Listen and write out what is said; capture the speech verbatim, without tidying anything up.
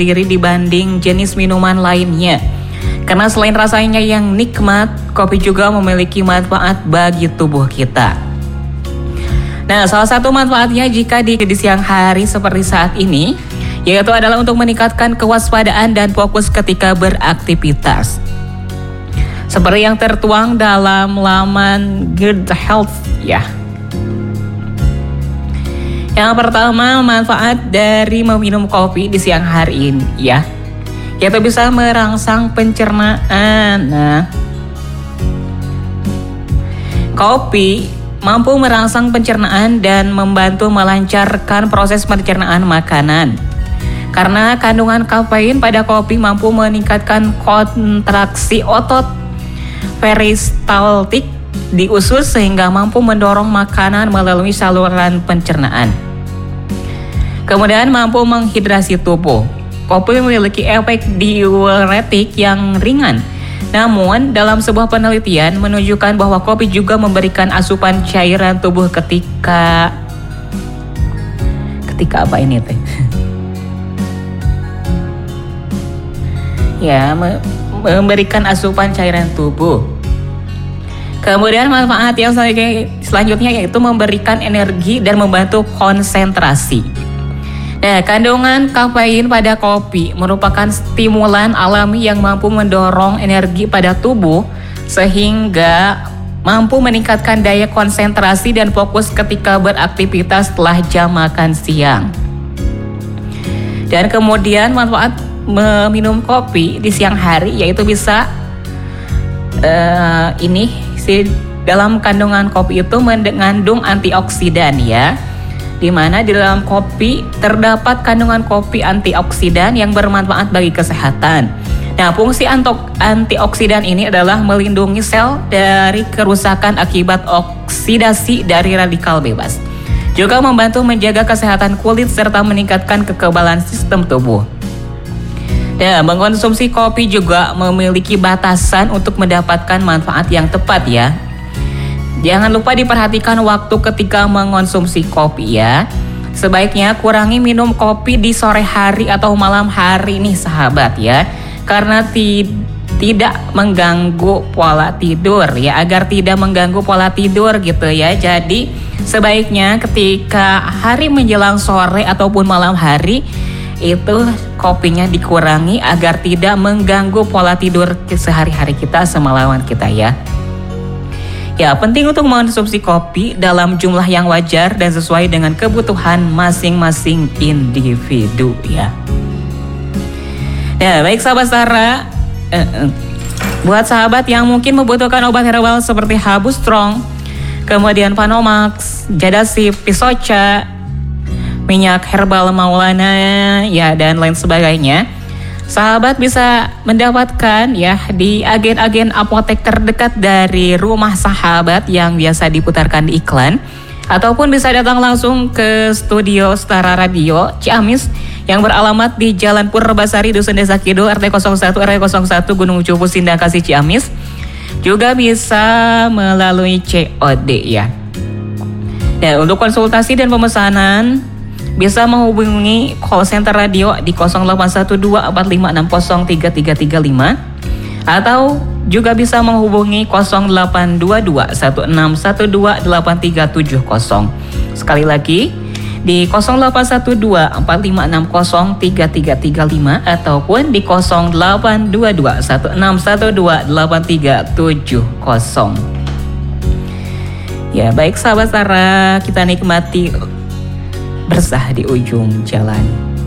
diri dibanding jenis minuman lainnya. Karena selain rasanya yang nikmat, kopi juga memiliki manfaat bagi tubuh kita. Nah, salah satu manfaatnya jika di, di siang hari seperti saat ini, yaitu adalah untuk meningkatkan kewaspadaan dan fokus ketika beraktivitas. Seperti yang tertuang dalam laman Good Health ya. Yang pertama, manfaat dari meminum kopi di siang hari ini ya, yaitu bisa merangsang pencernaan. Nah, kopi mampu merangsang pencernaan dan membantu melancarkan proses pencernaan makanan. Karena kandungan kafein pada kopi mampu meningkatkan kontraksi otot peristaltik di usus sehingga mampu mendorong makanan melalui saluran pencernaan. Kemudian mampu menghidrasi tubuh. Kopi memiliki efek diuretik yang ringan. Namun dalam sebuah penelitian menunjukkan bahwa kopi juga memberikan asupan cairan tubuh ketika ketika apa ini teh? ya, me- memberikan asupan cairan tubuh. Kemudian manfaat yang selanjutnya yaitu memberikan energi dan membantu konsentrasi. Nah, kandungan kafein pada kopi merupakan stimulan alami yang mampu mendorong energi pada tubuh sehingga mampu meningkatkan daya konsentrasi dan fokus ketika beraktivitas setelah jam makan siang. Dan kemudian manfaat meminum kopi di siang hari yaitu bisa uh, ini si dalam kandungan kopi itu mengandung antioksidan ya, di mana di dalam kopi terdapat kandungan kopi antioksidan yang bermanfaat bagi kesehatan. Nah, fungsi antioksidan ini adalah melindungi sel dari kerusakan akibat oksidasi dari radikal bebas. Juga membantu menjaga kesehatan kulit serta meningkatkan kekebalan sistem tubuh. Dan mengkonsumsi kopi juga memiliki batasan untuk mendapatkan manfaat yang tepat ya. Jangan lupa diperhatikan waktu ketika mengonsumsi kopi ya. Sebaiknya kurangi minum kopi di sore hari atau malam hari nih sahabat ya. Karena ti- tidak mengganggu pola tidur ya. Agar tidak mengganggu pola tidur gitu ya. Jadi sebaiknya ketika hari menjelang sore ataupun malam hari itu kopinya dikurangi agar tidak mengganggu pola tidur sehari-hari kita semalaman kita ya. Ya, penting untuk mengonsumsi kopi dalam jumlah yang wajar dan sesuai dengan kebutuhan masing-masing individu ya. Ya, baik sahabat Sara, eh, eh. buat sahabat yang mungkin membutuhkan obat herbal seperti Habu Strong, kemudian Panomax, Jadasip, Pisoca, minyak herbal Maulana ya dan lain sebagainya. Sahabat bisa mendapatkan ya di agen-agen apotek terdekat dari rumah sahabat yang biasa diputarkan di iklan, ataupun bisa datang langsung ke studio Setara Radio Ciamis yang beralamat di Jalan Purbasari, Dusun Desa Kidul, R T nol satu R T nol satu Gunung Cupu, Sindang Kasih, Ciamis. Juga bisa melalui C O D ya. Dan untuk konsultasi dan pemesanan bisa menghubungi call center radio di nol delapan satu dua empat lima enam nol tiga tiga tiga lima atau juga bisa menghubungi nol delapan dua dua satu enam satu dua delapan tiga tujuh nol. Sekali lagi di nol delapan satu dua empat lima enam nol tiga tiga tiga lima ataupun di nol delapan dua dua satu enam satu dua delapan tiga tujuh nol. Ya, baik sahabat Sara, kita nikmati bersah di ujung jalan.